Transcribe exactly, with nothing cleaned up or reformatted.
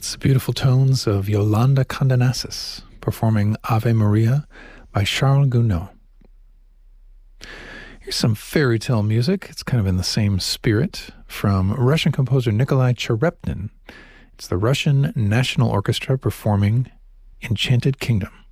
That's the beautiful tones of Yolanda Condenassis performing Ave Maria by Charles Gounod. Here's some fairy tale music. It's kind of in the same spirit from Russian composer Nikolai Cherepnin. It's the Russian National Orchestra performing Enchanted Kingdom.